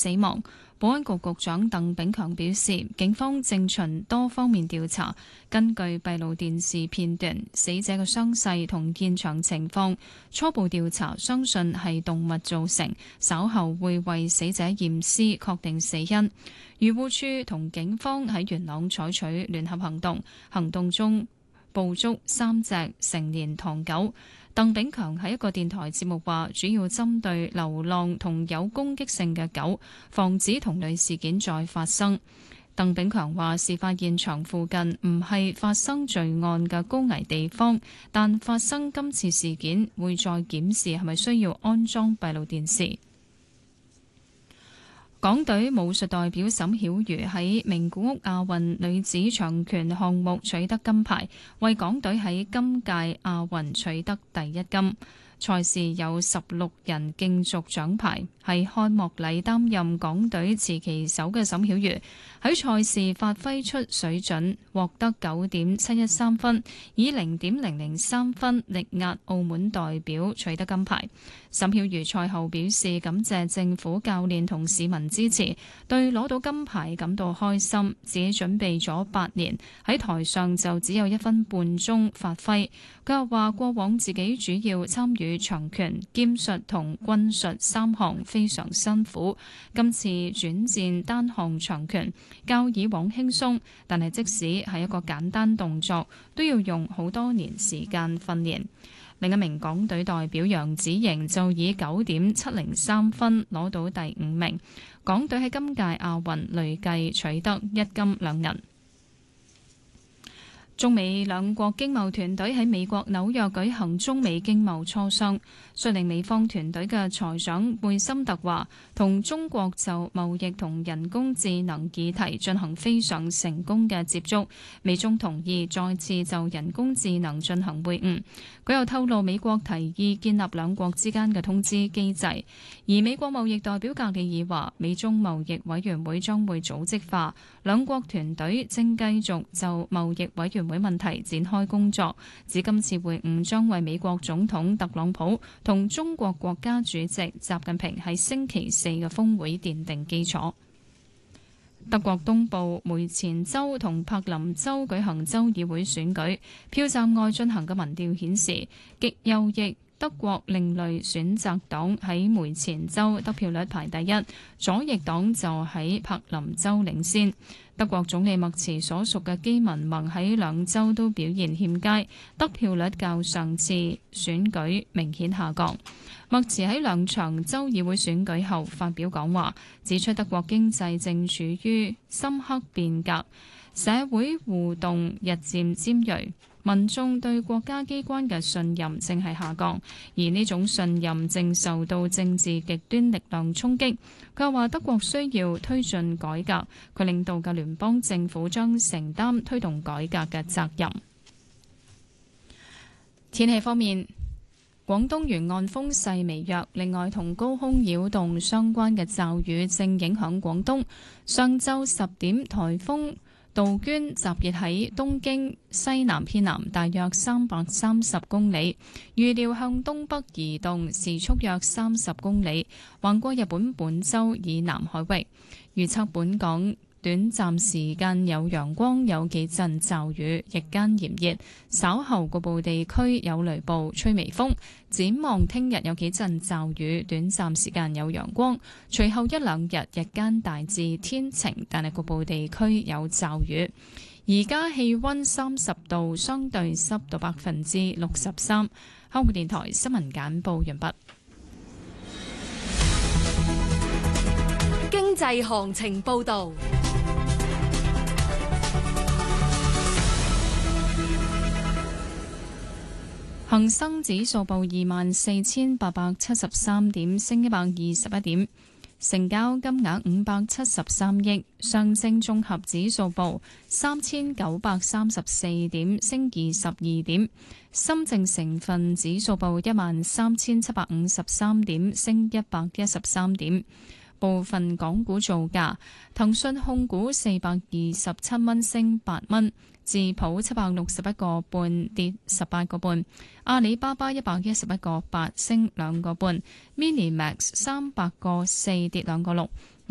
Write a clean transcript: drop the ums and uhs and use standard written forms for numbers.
死亡。保安局局長鄧炳強表示，警方正循多方面調查，根據閉路電視片段、死者嘅傷勢同現場情況，初步調查相信係動物造成，稍後會為死者驗屍，確定死因。漁護署同警方喺元朗採取聯合行動，行動中捕捉3隻成年唐狗。鄧炳強喺一個電台節目話，主要針對流浪同有攻擊性嘅狗，防止同類事件再發生。鄧炳強話，事發現場附近唔係發生罪案嘅高危地方，但發生今次事件會再檢視係咪需要安裝閉路電視。港隊武術代表沈曉瑜喺名古屋亞運女子長拳項目取得金牌，為港隊喺今屆亞運取得第一金。賽事有16人競逐獎牌，係開幕禮擔任港隊持旗手嘅沈曉瑜喺賽事發揮出水準，獲得9.713分，以0.003分力壓澳門代表取得金牌。沈曉瑜賽後表示感謝政府、教練同市民支持，對攞到金牌感到開心。自己準備咗8年，喺台上就只有1分半鐘發揮。佢又話過往自己主要參與長拳、劍術同軍術3項非常辛苦，今次轉戰單項長拳，較以往輕鬆，但係即使係一個簡單動作，都要用好多年時間訓練。另一名港隊代表楊子瑩就以9.703分攞到第5名。港隊喺今屆亞運累計取得1金2銀。中美兩國經貿團隊喺美國紐約舉行中美經貿磋商，率領美方團隊嘅財長貝森特話，同中國就貿易同人工智能議題進行非常成功嘅接觸，美中同意再次就人工智能進行會晤。佢又透露美國提議建立兩國之間嘅通知機制，而美國貿易代表格里爾話，美中貿易委員會將會組織化，兩國團隊正繼續就貿易委員會問題展開工作，指今次會晤將為美國總統特朗普同中國國家主席習近平喺星期四嘅峰會奠定基礎。德國東部梅前州同柏林州舉行州議會選舉，票站外進行嘅民調顯示，極右翼德國另類選擇黨喺梅前州得票率排第一，左翼黨就喺柏林州領先。德國總理默茨所屬嘅基民盟喺兩州都表現欠佳，得票率較上次選舉明顯下降。默茨喺兩場州議會選舉後發表講話，指出德國經濟正處於深刻變革，社會互動日漸尖銳，民眾對國家機關嘅信任正係下降，而呢種信任正受到政治極端力量衝擊。佢話德國需要推進改革，佢領導嘅聯邦政府將承擔推動改革嘅責任。天氣方面，廣東沿岸風勢微弱，另外同高空擾動相關嘅驟雨正影響廣東。上晝10點，颱風杜鵑集結喺東京西南偏南大約330公里，預料向東北移動，時速約30公里，橫過日本本州以南海域。預測本港短暫時間有陽光，有幾陣驟雨，日間炎熱，稍後局部地區有雷暴，吹微風。展望聽日有幾陣驟雨，短暫時間有陽光，隨後一兩日日間大致天晴，但係局部地區有驟雨。而家氣溫30度，相對濕度63%。香港電台新聞簡報完畢。 經濟行情報道。 恒生指數報24,873點，升121點，成交金額573億。上證綜合指數報3,934點，升22點。深證成分指數報13,753點，升113點。部分港股造價：騰訊控股427蚊，升8蚊。智普761個半，跌18個半，阿里巴巴111個8，升2個半，Mini Max 300個4，跌2個6。